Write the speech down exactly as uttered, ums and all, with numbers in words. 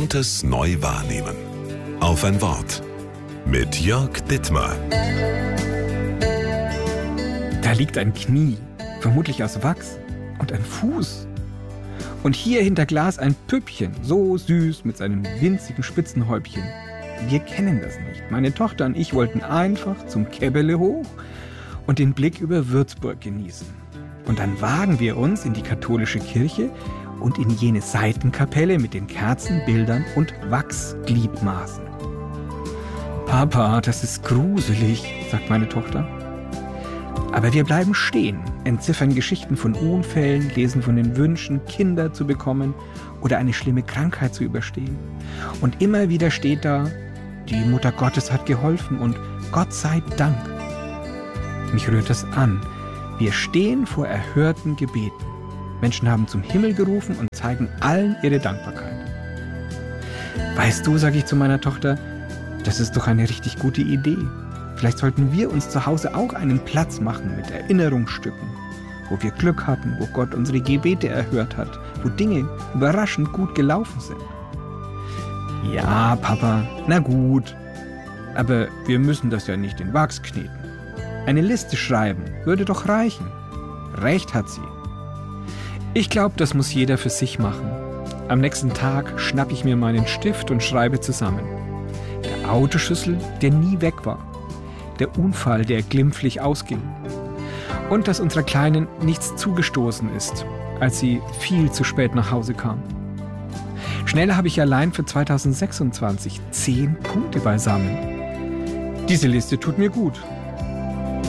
Gewohntes neu wahrnehmen. Auf ein Wort. Mit Jörg Dittmar. Da liegt ein Knie, vermutlich aus Wachs, und ein Fuß. Und hier hinter Glas ein Püppchen, so süß mit seinem winzigen Spitzenhäubchen. Wir kennen das nicht. Meine Tochter und ich wollten einfach zum Käbele hoch und den Blick über Würzburg genießen. Und dann wagen wir uns in die katholische Kirche und in jene Seitenkapelle mit den Kerzen, Bildern und Wachsgliedmaßen. Papa, das ist gruselig, sagt meine Tochter. Aber wir bleiben stehen, entziffern Geschichten von Unfällen, lesen von den Wünschen, Kinder zu bekommen oder eine schlimme Krankheit zu überstehen. Und immer wieder steht da, die Mutter Gottes hat geholfen und Gott sei Dank. Mich rührt es an. Wir stehen vor erhörten Gebeten. Menschen haben zum Himmel gerufen und zeigen allen ihre Dankbarkeit. Weißt du, sage ich zu meiner Tochter, das ist doch eine richtig gute Idee. Vielleicht sollten wir uns zu Hause auch einen Platz machen mit Erinnerungsstücken, wo wir Glück hatten, wo Gott unsere Gebete erhört hat, wo Dinge überraschend gut gelaufen sind. Ja, Papa, na gut. Aber wir müssen das ja nicht in Wachs kneten. Eine Liste schreiben würde doch reichen. Recht hat sie. Ich glaube, das muss jeder für sich machen. Am nächsten Tag schnapp ich mir meinen Stift und schreibe zusammen. Der Autoschlüssel, der nie weg war. Der Unfall, der glimpflich ausging. Und dass unserer Kleinen nichts zugestoßen ist, als sie viel zu spät nach Hause kam. Schnell habe ich allein für zweitausendsechsundzwanzig zehn Punkte beisammen. Diese Liste tut mir gut.